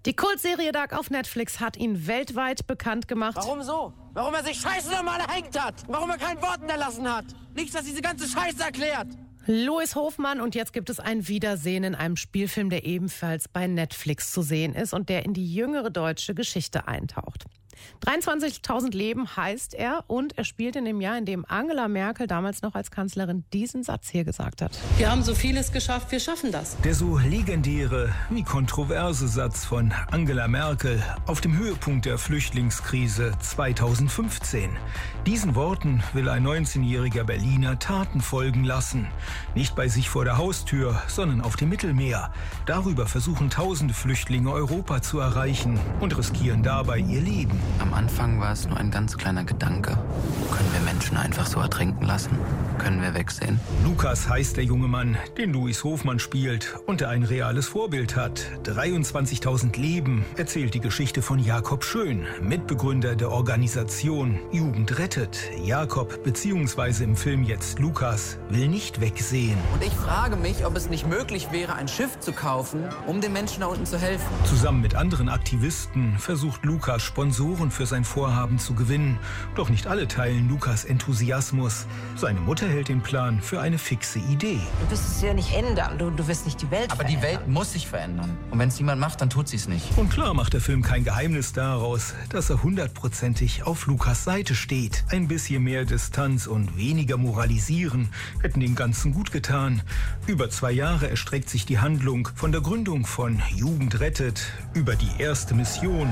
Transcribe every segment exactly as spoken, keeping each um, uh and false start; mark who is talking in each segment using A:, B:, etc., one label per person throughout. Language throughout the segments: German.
A: Die Kultserie Dark auf Netflix hat ihn weltweit bekannt gemacht.
B: Warum so? Warum er sich scheiße normal erhängt hat? Warum er kein Wort hinterlassen hat? Nichts, das diese ganze Scheiße erklärt.
A: Louis Hofmann, und jetzt gibt es ein Wiedersehen in einem Spielfilm, der ebenfalls bei Netflix zu sehen ist und der in die jüngere deutsche Geschichte eintaucht. dreiundzwanzigtausend Leben heißt er, und er spielt in dem Jahr, in dem Angela Merkel damals noch als Kanzlerin diesen Satz hier gesagt hat.
C: Wir haben so vieles geschafft, wir schaffen das.
D: Der so legendäre wie kontroverse Satz von Angela Merkel auf dem Höhepunkt der Flüchtlingskrise zweitausendfünfzehn. Diesen Worten will ein neunzehnjähriger Berliner Taten folgen lassen. Nicht bei sich vor der Haustür, sondern auf dem Mittelmeer. Darüber versuchen tausende Flüchtlinge Europa zu erreichen und riskieren dabei ihr Leben.
E: Am Anfang war es nur ein ganz kleiner Gedanke. Können wir Menschen einfach so ertrinken lassen? Können wir wegsehen?
D: Lukas heißt der junge Mann, den Louis Hofmann spielt und der ein reales Vorbild hat. dreiundzwanzigtausend Leben erzählt die Geschichte von Jakob Schön, Mitbegründer der Organisation Jugend rettet. Jakob, beziehungsweise im Film jetzt Lukas, will nicht wegsehen.
E: Und ich frage mich, ob es nicht möglich wäre, ein Schiff zu kaufen, um den Menschen da unten zu helfen.
D: Zusammen mit anderen Aktivisten versucht Lukas, Sponsoren für sein Vorhaben zu gewinnen. Doch nicht alle teilen Lukas Enthusiasmus. Seine Mutter hält den Plan für eine fixe Idee.
F: Du wirst es ja nicht ändern. Du, du wirst nicht die Welt
E: Aber
F: verändern.
E: die Welt muss sich verändern. Und wenn es niemand macht, dann tut sie es nicht.
D: Und klar macht der Film kein Geheimnis daraus, dass er hundertprozentig auf Lukas Seite steht. Ein bisschen mehr Distanz und weniger Moralisieren hätten dem Ganzen gut getan. Über zwei Jahre erstreckt sich die Handlung von der Gründung von Jugend rettet über die erste Mission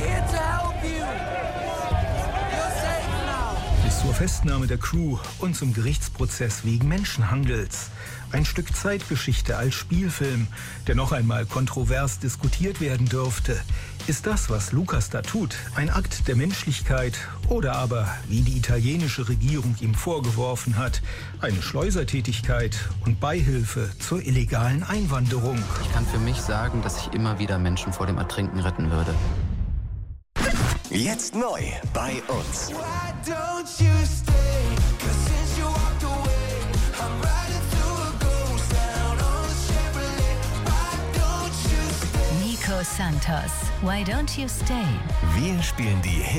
D: bis zur Festnahme der Crew und zum Gerichtsprozess wegen Menschenhandels. Ein Stück Zeitgeschichte als Spielfilm, der noch einmal kontrovers diskutiert werden dürfte. Ist das, was Lukas da tut, ein Akt der Menschlichkeit oder aber, wie die italienische Regierung ihm vorgeworfen hat, eine Schleusertätigkeit und Beihilfe zur illegalen Einwanderung?
E: Ich kann für mich sagen, dass ich immer wieder Menschen vor dem Ertrinken retten würde.
G: Jetzt neu bei uns.
H: Nico Santos, Why Don't You Stay?
G: Wir spielen die